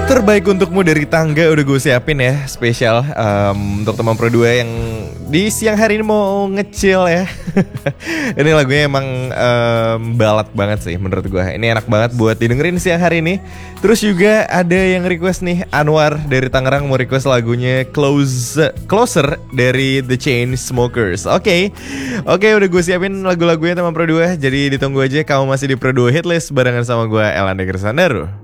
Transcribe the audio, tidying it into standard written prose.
Terbaik untukmu dari Tangga udah gue siapin ya, spesial untuk teman Pro 2 yang di siang hari ini mau ngecil ya. Ini lagunya emang balad banget sih menurut gue. Ini enak banget buat didengerin siang hari ini. Terus juga ada yang request nih, Anwar dari Tangerang mau request lagunya Closer dari The Chainsmokers. Oke, udah gue siapin lagu-lagunya teman Pro 2. Jadi ditunggu aja, kamu masih di Pro 2 Hitlist barengan sama gue Elanda Gersandaro.